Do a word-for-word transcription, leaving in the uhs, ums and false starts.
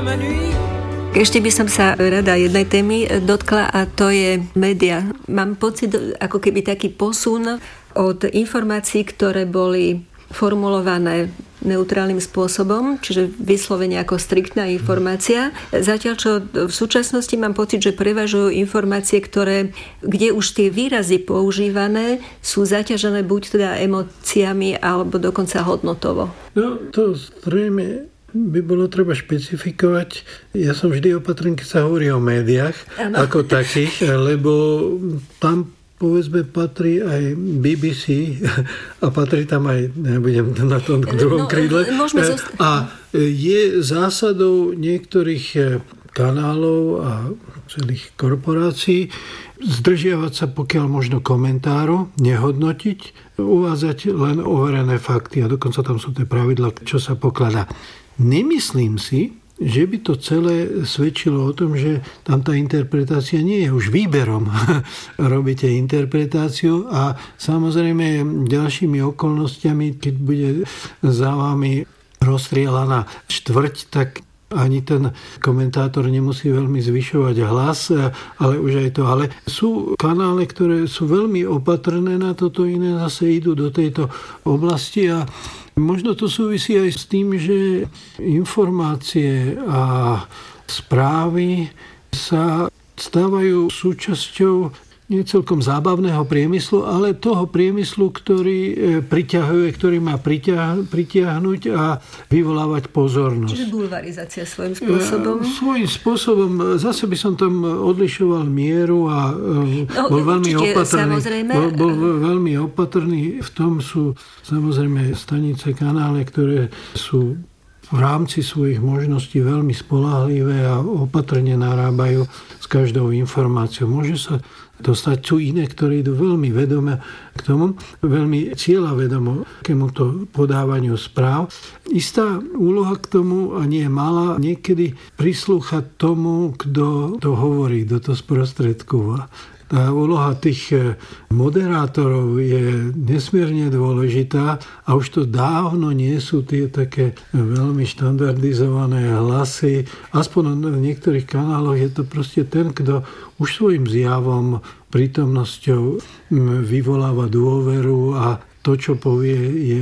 Ešte by som sa rada jednej témy dotkla a to je média. Mám pocit, ako keby taký posun od informácií, ktoré boli formulované neutrálnym spôsobom, čiže vyslovene ako striktná informácia. Zatiaľ, čo v súčasnosti mám pocit, že prevažujú informácie, ktoré, kde už tie výrazy používané sú zaťažené buď teda emóciami, alebo dokonca hodnotovo. No, to zrejme by bolo treba špecifikovať. Ja som vždy opatrný, keď sa hovorí o médiách ano. Ako takých, lebo tam povedzme patrí aj bé bé cé a patrí tam aj, nebudem na tom druhom no, krídle. Zost- a je zásadou niektorých kanálov a celých korporácií zdržiavať sa pokiaľ možno komentáru, nehodnotiť, uvádzať len overené fakty a dokonca tam sú tie pravidlá, čo sa pokladá. Nemyslím si, že by to celé svedčilo o tom, že tam tá interpretácia nie je už výberom. Robíte interpretáciu a samozrejme ďalšími okolnostiami, keď bude za vami rozstrielaná štvrť, tak ani ten komentátor nemusí veľmi zvyšovať hlas, ale už aj to. Ale sú kanály, ktoré sú veľmi opatrné na toto, iné zase idú do tejto oblasti a možno to súvisí aj s tým, že informácie a správy sa stávajú súčasťou nie celkom zábavného priemyslu, ale toho priemyslu, ktorý priťahuje, ktorý má priťah, pritiahnuť a vyvolávať pozornosť. Čiže bulvarizácia svojím spôsobom? Ja, svojím spôsobom. Zase by som tam odlišoval mieru a no, bol veľmi určite, opatrný. Bol, bol veľmi opatrný. V tom sú samozrejme stanice, kanály, ktoré sú v rámci svojich možností veľmi spoľahlivé a opatrne narábajú s každou informáciou. Môže sa dostať, sú iné, ktoré idú veľmi vedome k tomu, veľmi cieľavedomo k tomuto podávaniu správ. Istá úloha k tomu, a nie malá, niekedy prislúchať tomu, kto to hovorí, kto to sprostredkúva. Tá úloha tých moderátorov je nesmierne dôležitá a už to dávno nie sú tie také veľmi štandardizované hlasy. Aspoň v niektorých kanáloch je to proste ten, kto už svojim zjavom, prítomnosťou vyvoláva dôveru a to, čo povie, je